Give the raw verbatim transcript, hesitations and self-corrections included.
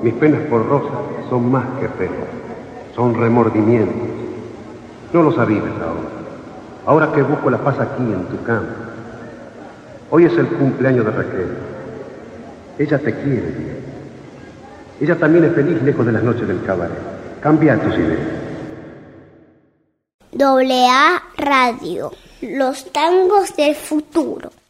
Mis penas por Rosa son más que penas, son remordimientos. No lo sabías ahora. Ahora que busco la paz aquí en tu cama. Hoy es el cumpleaños de Raquel. Ella te quiere bien. Ella también es feliz lejos de las noches del cabaret. Cambia tus ideas. Doble A Radio, los tangos del futuro.